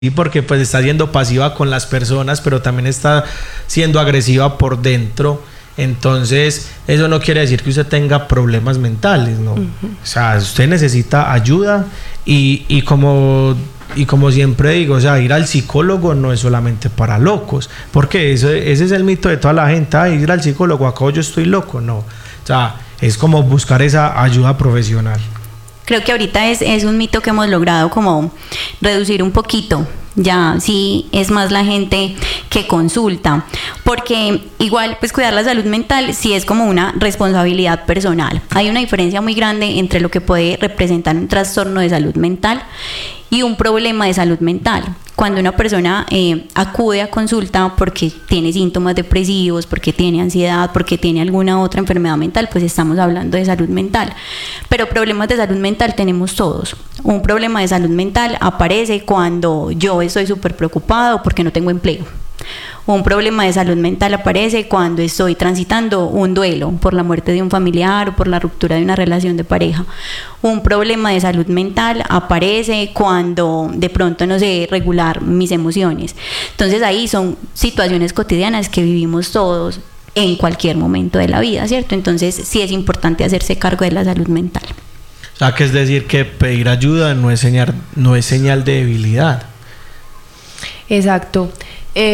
Y porque pues está siendo pasiva con las personas, pero también está siendo agresiva por dentro. Entonces, eso no quiere decir que usted tenga problemas mentales, ¿no? O sea, usted necesita ayuda y como siempre digo, o sea, ir al psicólogo no es solamente para locos, porque ese es el mito de toda la gente, ir al psicólogo, acá yo estoy loco, no. O sea, es como buscar esa ayuda profesional. Creo que ahorita es un mito que hemos logrado como reducir un poquito. Ya sí es más la gente que consulta, porque igual pues cuidar la salud mental sí es como una responsabilidad personal. Hay una diferencia muy grande entre lo que puede representar un trastorno de salud mental y un problema de salud mental. Cuando una persona acude a consulta porque tiene síntomas depresivos, porque tiene ansiedad, porque tiene alguna otra enfermedad mental, pues estamos hablando de salud mental. Pero problemas de salud mental tenemos todos. Un problema de salud mental aparece cuando yo estoy súper preocupado porque no tengo empleo. Un problema de salud mental aparece cuando estoy transitando un duelo por la muerte de un familiar o por la ruptura de una relación de pareja. Un problema de salud mental aparece cuando de pronto no sé regular mis emociones. Entonces ahí son situaciones cotidianas que vivimos todos en cualquier momento de la vida, ¿cierto? Entonces sí es importante hacerse cargo de la salud mental. O sea, que es decir que pedir ayuda no es señal de debilidad. Exacto.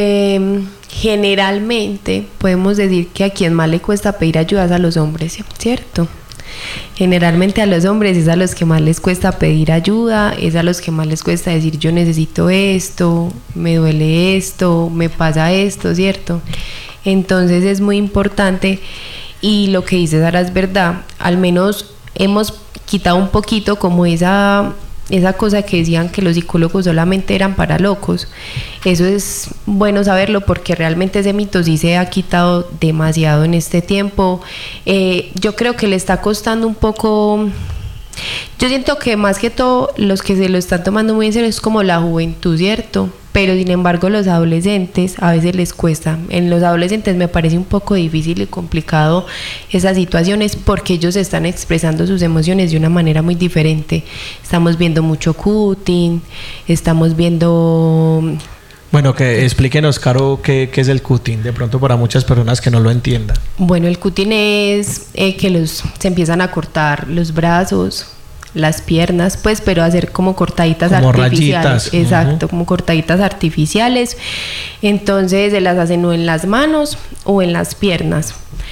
Generalmente podemos decir que a quien más le cuesta pedir ayuda es a los hombres, ¿cierto? Generalmente a los hombres es a los que más les cuesta pedir ayuda, es a los que más les cuesta decir yo necesito esto, me duele esto, me pasa esto, ¿cierto? Entonces es muy importante, y lo que dice Sara es verdad, al menos hemos quitado un poquito como esa cosa que decían que los psicólogos solamente eran para locos. Eso es bueno saberlo porque realmente ese mito sí se ha quitado demasiado en este tiempo. Yo creo que le está costando un poco. Yo siento que más que todo los que se lo están tomando muy en serio es como la juventud, ¿cierto? Pero sin embargo los adolescentes a veces les cuesta. En los adolescentes me parece un poco difícil y complicado esas situaciones porque ellos están expresando sus emociones de una manera muy diferente. Estamos viendo mucho cutting, estamos viendo... Bueno, que explíquenos, Caro, qué es el cutting, de pronto para muchas personas que no lo entiendan. Bueno, el cutting es que se empiezan a cortar los brazos, las piernas, pues, pero hacer como cortaditas como artificiales. Rayitas. Exacto, como cortaditas artificiales. Entonces se las hacen o en las manos o en las piernas.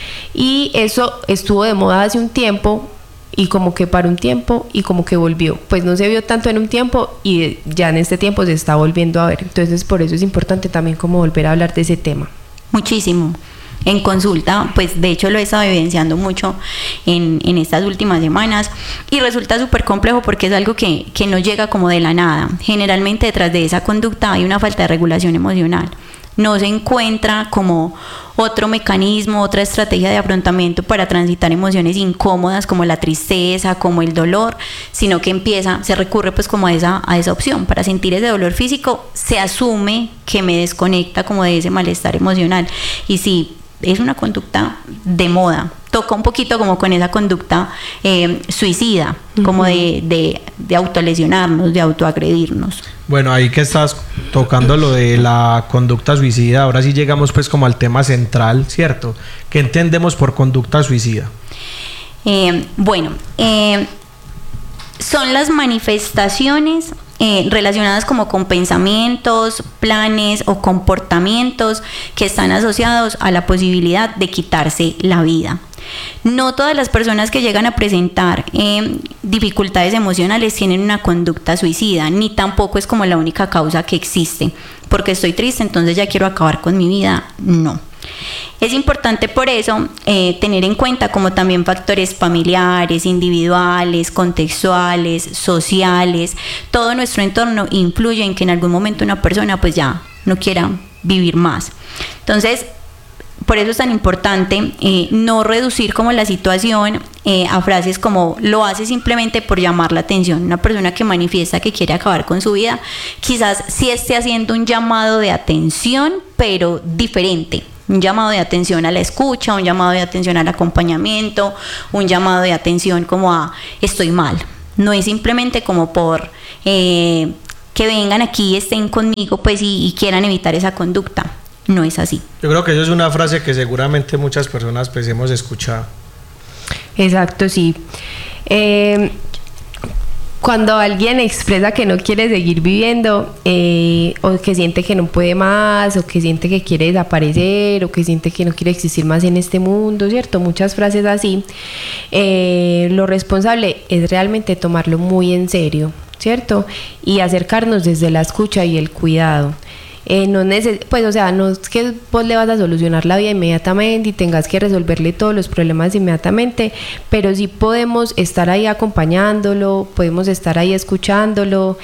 Y eso estuvo de moda hace un tiempo, y como que para un tiempo y como que volvió. Pues no se vio tanto en un tiempo y ya en este tiempo se está volviendo a ver. Entonces por eso es importante también como volver a hablar de ese tema. Muchísimo. En consulta, pues de hecho lo he estado evidenciando mucho en estas últimas semanas y resulta súper complejo porque es algo que no llega como de la nada. Generalmente detrás de esa conducta hay una falta de regulación emocional. No se encuentra como otro mecanismo, otra estrategia de afrontamiento para transitar emociones incómodas como la tristeza, como el dolor, sino que se recurre pues como a esa opción. Para sentir ese dolor físico se asume que me desconecta como de ese malestar emocional, y sí, es una conducta de moda. Toca un poquito como con esa conducta suicida, como de autolesionarnos, de autoagredirnos. Bueno, ahí que estás tocando lo de la conducta suicida, ahora sí llegamos pues como al tema central, ¿cierto? ¿Qué entendemos por conducta suicida? Son las manifestaciones relacionadas como con pensamientos, planes o comportamientos que están asociados a la posibilidad de quitarse la vida. No todas las personas que llegan a presentar dificultades emocionales tienen una conducta suicida, ni tampoco es como la única causa que existe. Porque estoy triste, entonces ya quiero acabar con mi vida. No. Es importante por eso tener en cuenta como también factores familiares, individuales, contextuales, sociales. Todo nuestro entorno influye en que en algún momento una persona pues ya no quiera vivir más. Entonces, por eso es tan importante no reducir como la situación a frases como lo hace simplemente por llamar la atención. Una persona que manifiesta que quiere acabar con su vida quizás sí esté haciendo un llamado de atención, pero diferente. Un llamado de atención a la escucha, un llamado de atención al acompañamiento, un llamado de atención como a estoy mal. No es simplemente como por que vengan aquí, estén conmigo, pues y quieran evitar esa conducta. No es así. Yo creo que eso es una frase que seguramente muchas personas pues hemos escuchado. Exacto, sí. Cuando alguien expresa que no quiere seguir viviendo, o que siente que no puede más, o que siente que quiere desaparecer, o que siente que no quiere existir más en este mundo, ¿cierto? Muchas frases así. Lo responsable es realmente tomarlo muy en serio, ¿cierto? Y acercarnos desde la escucha y el cuidado. Pues, o sea, no es que vos le vas a solucionar la vida inmediatamente y tengas que resolverle todos los problemas inmediatamente, pero sí podemos estar ahí acompañándolo, podemos estar ahí escuchándolo,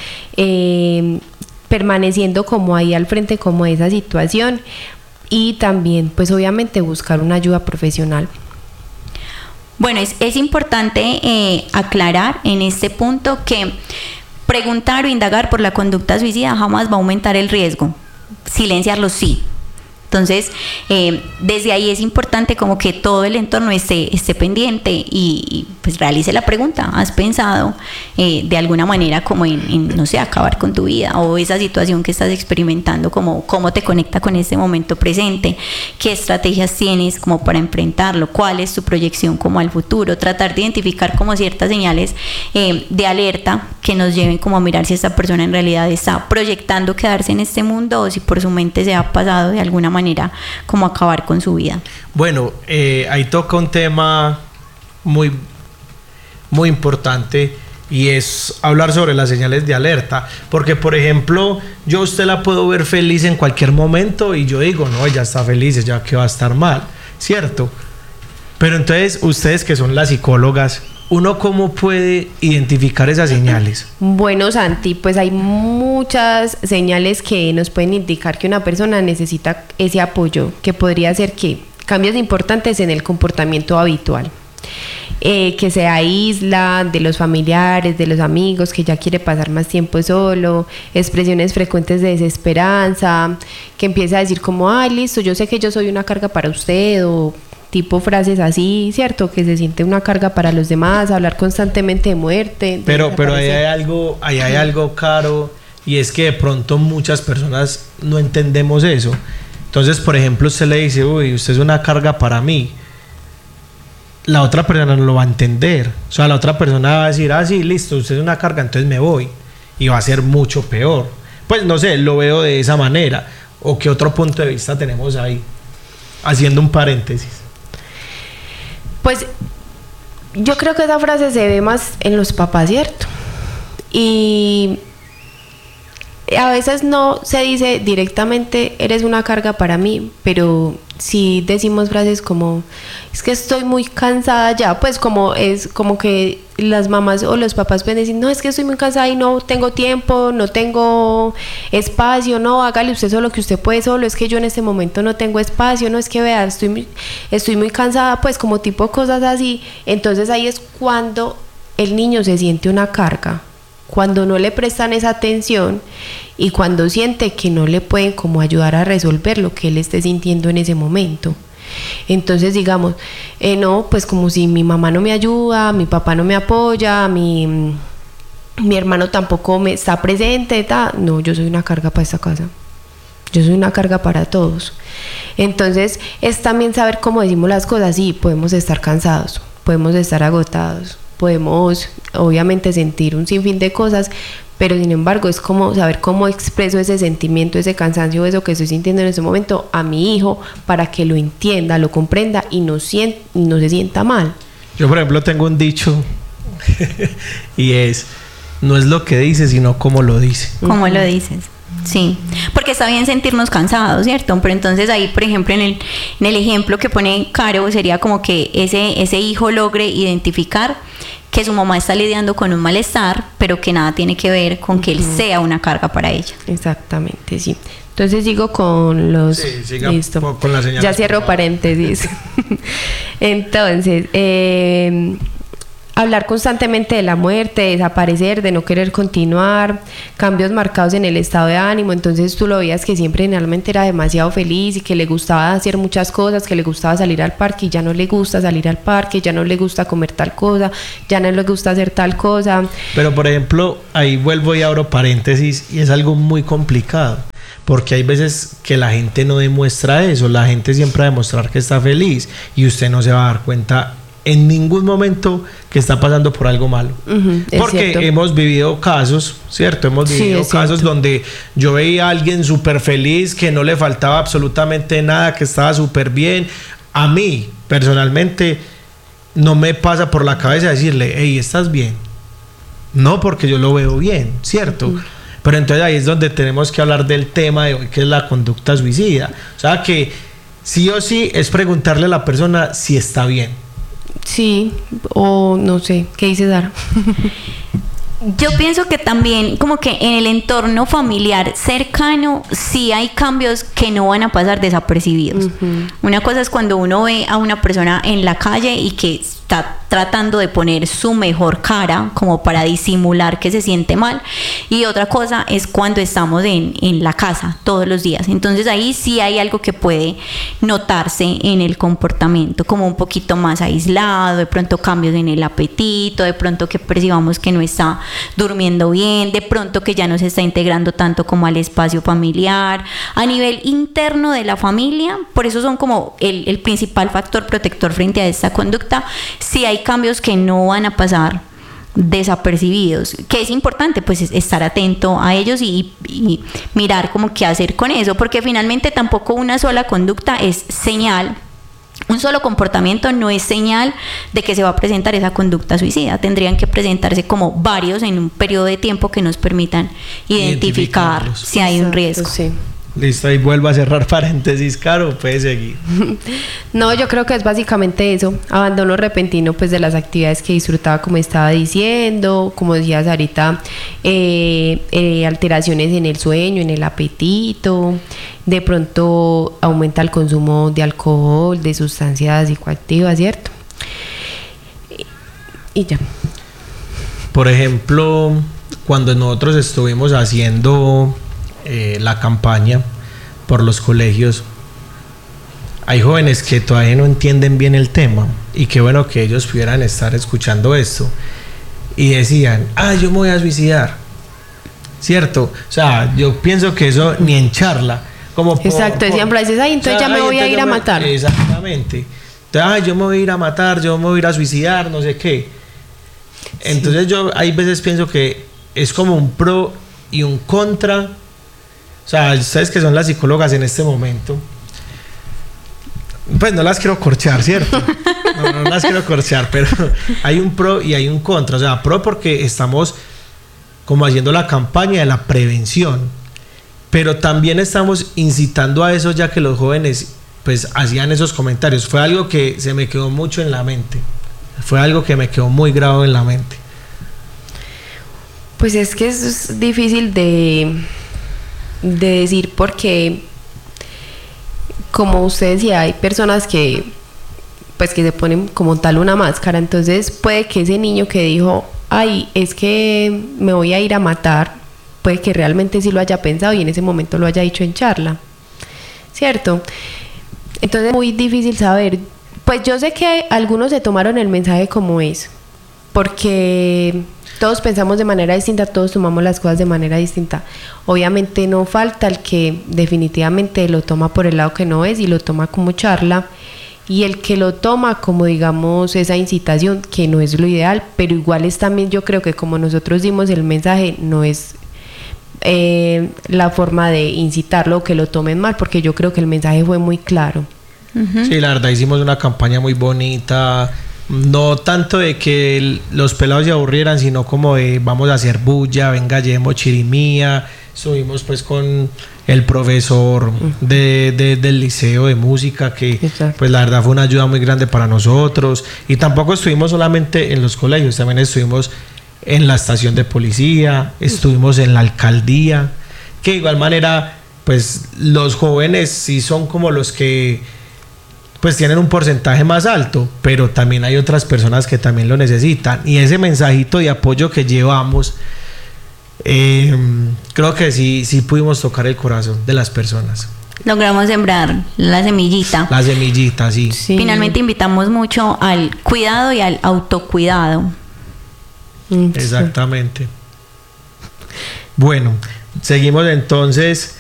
permaneciendo como ahí al frente como de esa situación, y también pues obviamente buscar una ayuda profesional. Bueno, es importante aclarar en este punto que preguntar o indagar por la conducta suicida jamás va a aumentar el riesgo. Silenciarlo sí. Entonces, desde ahí es importante como que todo el entorno esté pendiente y pues realice la pregunta. ¿Has pensado de alguna manera como en, no sé, acabar con tu vida o esa situación que estás experimentando, como cómo te conecta con este momento presente? ¿Qué estrategias tienes como para enfrentarlo? ¿Cuál es tu proyección como al futuro? Tratar de identificar como ciertas señales de alerta que nos lleven como a mirar si esta persona en realidad está proyectando quedarse en este mundo o si por su mente se ha pasado de alguna manera como acabar con su vida. Bueno, ahí toca un tema muy, muy importante, y es hablar sobre las señales de alerta, porque por ejemplo yo a usted la puedo ver feliz en cualquier momento y yo digo, no, ella está feliz, ya que va a estar mal, ¿cierto? Pero entonces ustedes que son las psicólogas, ¿uno cómo puede identificar esas señales? Bueno, Santi, pues hay muchas señales que nos pueden indicar que una persona necesita ese apoyo, que podría ser que cambios importantes en el comportamiento habitual, que se aísla de los familiares, de los amigos, que ya quiere pasar más tiempo solo, expresiones frecuentes de desesperanza, que empieza a decir como, ay, listo, yo sé que yo soy una carga para usted, o tipo frases así, ¿cierto? Que se siente una carga para los demás, hablar constantemente de muerte. Pero ahí hay algo, Caro, y es que de pronto muchas personas no entendemos eso. Entonces, por ejemplo, usted le dice, uy, usted es una carga para mí. La otra persona no lo va a entender. O sea, la otra persona va a decir, ah, sí, listo, usted es una carga, entonces me voy. Y va a ser mucho peor. Pues no sé, lo veo de esa manera. ¿O qué otro punto de vista tenemos ahí? Haciendo un paréntesis. Pues yo creo que esa frase se ve más en los papás, ¿cierto? Y a veces no se dice directamente, eres una carga para mí, pero sí decimos frases como, es que estoy muy cansada ya, pues como es como que las mamás o los papás pueden decir, no, es que estoy muy cansada y no tengo tiempo, no tengo espacio, no, hágale usted solo que usted puede solo, es que yo en este momento no tengo espacio, no, es que vea, estoy muy cansada, pues como tipo cosas así. Entonces ahí es cuando el niño se siente una carga, cuando no le prestan esa atención y cuando siente que no le pueden como ayudar a resolver lo que él esté sintiendo en ese momento. Entonces digamos, no, pues como si mi mamá no me ayuda, mi papá no me apoya, mi hermano tampoco me está presente, no, yo soy una carga para esta casa, yo soy una carga para todos. Entonces es también saber cómo decimos las cosas. Sí, podemos estar cansados, podemos estar agotados, podemos obviamente sentir un sinfín de cosas, pero sin embargo es como saber cómo expreso ese sentimiento, ese cansancio, eso que estoy sintiendo en ese momento a mi hijo, para que lo entienda, lo comprenda y no se sienta mal. Yo por ejemplo tengo un dicho y es, no es lo que dice, sino cómo lo dice. ¿Cómo lo dices? Sí, porque está bien sentirnos cansados, ¿cierto? Pero entonces ahí, por ejemplo, en el ejemplo que pone Caro, sería como que ese hijo logre identificar que su mamá está lidiando con un malestar, pero que nada tiene que ver con que él sea una carga para ella. Exactamente, sí. Entonces sigo con los... Sí, siga listo. Con las señales. Ya cierro paréntesis. Entonces, hablar constantemente de la muerte, de desaparecer, de no querer continuar, cambios marcados en el estado de ánimo. Entonces tú lo veías que siempre generalmente era demasiado feliz y que le gustaba hacer muchas cosas, que le gustaba salir al parque y ya no le gusta salir al parque, ya no le gusta comer tal cosa, ya no le gusta hacer tal cosa. Pero por ejemplo, ahí vuelvo y abro paréntesis, y es algo muy complicado, porque hay veces que la gente no demuestra eso, la gente siempre va a demostrar que está feliz y usted no se va a dar cuenta en ningún momento que está pasando por algo malo. Porque hemos vivido casos, ¿cierto? Hemos vivido casos donde yo veía a alguien súper feliz, que no le faltaba absolutamente nada, que estaba súper bien. A mí, personalmente, no me pasa por la cabeza decirle, hey, ¿estás bien? No, porque yo lo veo bien, ¿cierto? Pero entonces ahí es donde tenemos que hablar del tema de hoy, que es la conducta suicida. O sea que sí o sí es preguntarle a la persona si está bien. Sí, o no sé, ¿qué dice Sara? Yo pienso que también como que en el entorno familiar cercano sí hay cambios que no van a pasar desapercibidos. Una cosa es cuando uno ve a una persona en la calle y que está tratando de poner su mejor cara como para disimular que se siente mal, y otra cosa es cuando estamos en la casa todos los días. Entonces ahí sí hay algo que puede notarse en el comportamiento, como un poquito más aislado, de pronto cambios en el apetito, de pronto que percibamos que no está durmiendo bien, de pronto que ya no se está integrando tanto como al espacio familiar, a nivel interno de la familia. Por eso son como el principal factor protector frente a esta conducta. Si hay cambios que no van a pasar desapercibidos, que es importante pues estar atento a ellos y mirar como qué hacer con eso, porque finalmente tampoco una sola conducta es señal. Un solo comportamiento no es señal de que se va a presentar esa conducta suicida. Tendrían que presentarse como varios en un periodo de tiempo que nos permitan identificar si hay un riesgo. Sí. Listo, y vuelvo a cerrar paréntesis. Caro, puedes seguir. No, yo creo que es básicamente eso, abandono repentino pues de las actividades que disfrutaba, como estaba diciendo, como decías ahorita, alteraciones en el sueño, en el apetito, de pronto aumenta el consumo de alcohol, de sustancias psicoactivas, ¿cierto? Y ya. Por ejemplo, cuando nosotros estuvimos haciendo la campaña por los colegios, hay jóvenes que todavía no entienden bien el tema, y qué bueno que ellos pudieran estar escuchando esto y decían, yo me voy a suicidar, ¿cierto? O sea, yo pienso que eso ni en charla, como exacto, decían, entonces ya me voy a ir a matar. Exactamente. Entonces, yo me voy a ir a matar, yo me voy a ir a suicidar, no sé qué. Entonces yo hay veces pienso que es como un pro y un contra. O sea, ustedes que son las psicólogas en este momento, pues no las quiero corchear, ¿cierto? No las quiero corchear, pero hay un pro y hay un contra. O sea, pro porque estamos como haciendo la campaña de la prevención, pero también estamos incitando a eso, ya que los jóvenes pues hacían esos comentarios. Fue algo que se me quedó mucho en la mente, fue algo que me quedó muy grabado en la mente. Pues es que es difícil de decir, porque como usted decía, hay personas que pues que se ponen como tal una máscara. Entonces puede que ese niño que dijo, es que me voy a ir a matar, puede que realmente sí lo haya pensado y en ese momento lo haya dicho en charla, ¿cierto? Entonces es muy difícil saber. Pues yo sé que algunos se tomaron el mensaje como es, porque todos pensamos de manera distinta, todos tomamos las cosas de manera distinta. Obviamente no falta el que definitivamente lo toma por el lado que no es y lo toma como charla, y el que lo toma como, digamos, esa incitación, que no es lo ideal, pero igual es también, yo creo que como nosotros dimos el mensaje, no es la forma de incitarlo o que lo tomen mal, porque yo creo que el mensaje fue muy claro. Sí, la verdad hicimos una campaña muy bonita, no tanto de que los pelados se aburrieran, sino como de vamos a hacer bulla, venga, llevemos chirimía. Estuvimos pues con el profesor del liceo de música, que exacto, pues la verdad fue una ayuda muy grande para nosotros. Y tampoco estuvimos solamente en los colegios, también estuvimos en la estación de policía, estuvimos en la alcaldía, que de igual manera pues los jóvenes sí son como los que pues tienen un porcentaje más alto, pero también hay otras personas que también lo necesitan. Y ese mensajito de apoyo que llevamos, creo que sí pudimos tocar el corazón de las personas. Logramos sembrar la semillita. La semillita, sí. Finalmente invitamos mucho al cuidado y al autocuidado. Exactamente. Bueno, seguimos entonces.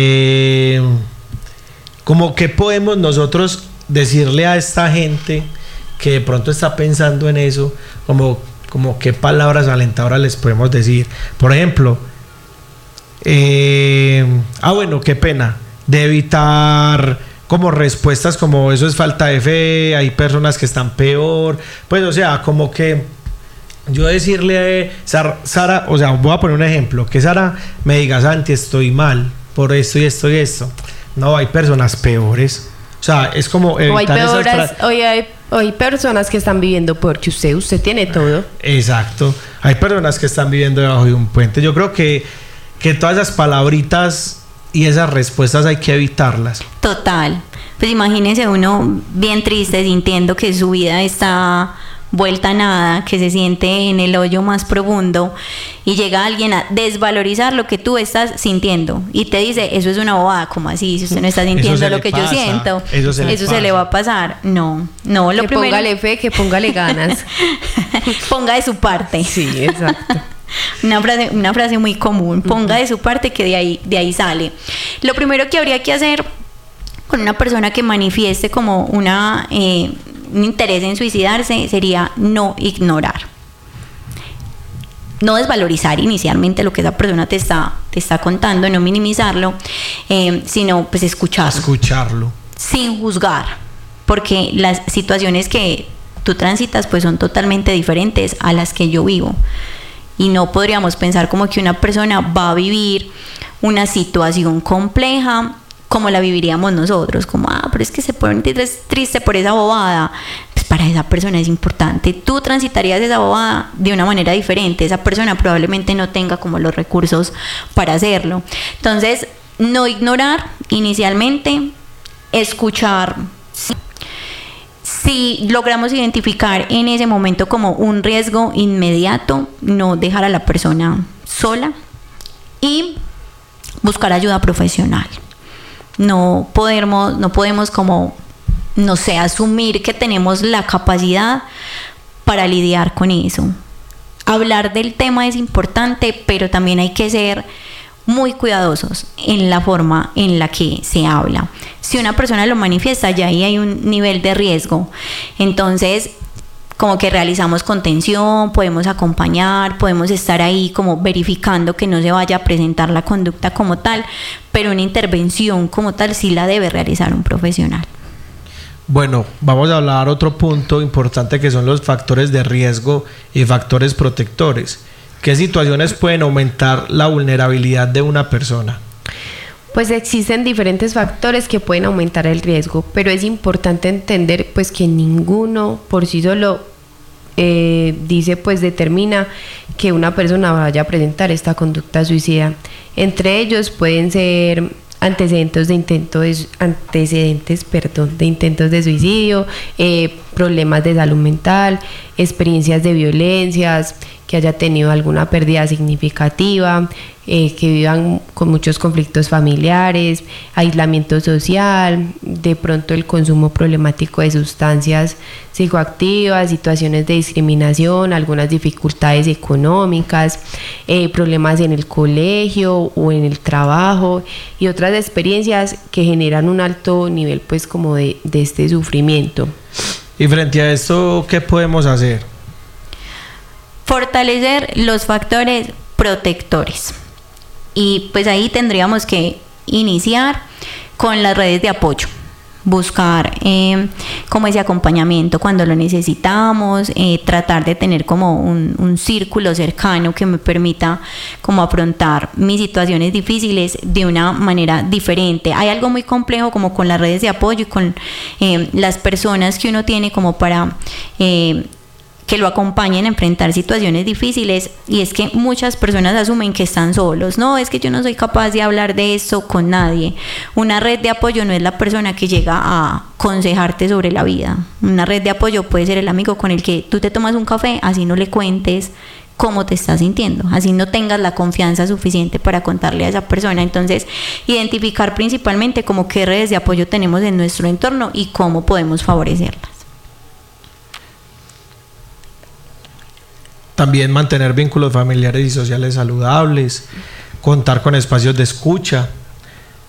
¿Cómo qué podemos nosotros decirle a esta gente que de pronto está pensando en eso? Como qué palabras alentadoras les podemos decir. Por ejemplo, bueno, qué pena. De evitar como respuestas como eso es falta de fe, hay personas que están peor. Pues, o sea, como que yo decirle a Sara, o sea, voy a poner un ejemplo, que Sara me diga, Santi, estoy mal por esto y esto y esto. No, hay personas peores. O sea, es como evitar hay personas que están viviendo peor que usted tiene todo. Exacto. Hay personas que están viviendo debajo de un puente. Yo creo que todas esas palabritas y esas respuestas hay que evitarlas. Total. Pues imagínese uno bien triste, sintiendo que su vida está vuelta a nada, que se siente en el hoyo más profundo, y llega alguien a desvalorizar lo que tú estás sintiendo y te dice, eso es una bobada. ¿Cómo así? Si usted no está sintiendo lo que yo siento, eso se le va a pasar. No, lo que primero, póngale fe, que póngale ganas. Ponga de su parte. Sí, exacto. Una frase muy común, ponga de su parte, que de ahí sale. Lo primero que habría que hacer con una persona que manifieste como un interés en suicidarse sería no ignorar, no desvalorizar inicialmente lo que esa persona te está contando, no minimizarlo, sino pues escucharlo sin juzgar, porque las situaciones que tú transitas pues son totalmente diferentes a las que yo vivo. Y no podríamos pensar como que una persona va a vivir una situación compleja como la viviríamos nosotros, como, pero es que se pone triste por esa bobada. Pues para esa persona es importante. Tú transitarías esa bobada de una manera diferente. Esa persona probablemente no tenga como los recursos para hacerlo. Entonces, no ignorar inicialmente, escuchar. Si logramos identificar en ese momento como un riesgo inmediato, no dejar a la persona sola y buscar ayuda profesional. No podemos como, no sé, asumir que tenemos la capacidad para lidiar con eso. Hablar del tema es importante, pero también hay que ser muy cuidadosos en la forma en la que se habla. Si una persona lo manifiesta, ya ahí hay un nivel de riesgo. Entonces, como que realizamos contención, podemos acompañar, podemos estar ahí como verificando que no se vaya a presentar la conducta como tal, pero una intervención como tal sí la debe realizar un profesional. Bueno, vamos a hablar otro punto importante, que son los factores de riesgo y factores protectores. ¿Qué situaciones pueden aumentar la vulnerabilidad de una persona? Pues existen diferentes factores que pueden aumentar el riesgo, pero es importante entender pues que ninguno por sí solo determina que una persona vaya a presentar esta conducta suicida. Entre ellos pueden ser antecedentes de intentos de suicidio, problemas de salud mental, experiencias de violencias, que haya tenido alguna pérdida significativa, que vivan con muchos conflictos familiares, aislamiento social, de pronto el consumo problemático de sustancias psicoactivas, situaciones de discriminación, algunas dificultades económicas, problemas en el colegio o en el trabajo y otras experiencias que generan un alto nivel pues como de este sufrimiento. Y frente a esto, ¿qué podemos hacer? Fortalecer los factores protectores. Y pues ahí tendríamos que iniciar con las redes de apoyo, buscar como ese acompañamiento cuando lo necesitamos, tratar de tener como un círculo cercano que me permita como afrontar mis situaciones difíciles de una manera diferente. Hay algo muy complejo como con las redes de apoyo y con las personas que uno tiene como para que lo acompañen a enfrentar situaciones difíciles, y es que muchas personas asumen que están solos. No, es que yo no soy capaz de hablar de esto con nadie. Una red de apoyo no es la persona que llega a aconsejarte sobre la vida. Una red de apoyo puede ser el amigo con el que tú te tomas un café, así no le cuentes cómo te estás sintiendo, así no tengas la confianza suficiente para contarle a esa persona. Entonces, identificar principalmente como qué redes de apoyo tenemos en nuestro entorno y cómo podemos favorecerlas. También mantener vínculos familiares y sociales saludables, contar con espacios de escucha,